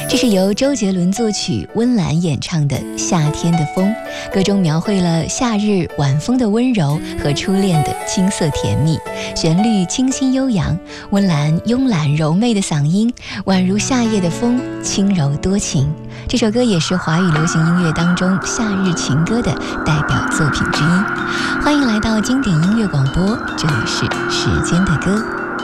这是由周杰伦作曲、温岚演唱的《夏天的风》，歌中描绘了夏日晚风的温柔和初恋的青涩甜蜜，旋律清新悠扬，温岚慵懒柔媚的嗓音宛如夏夜的风，轻柔多情。这首歌也是华语流行音乐当中夏日情歌的代表作品之一。欢迎来到经典音乐广播，这里是时间的歌。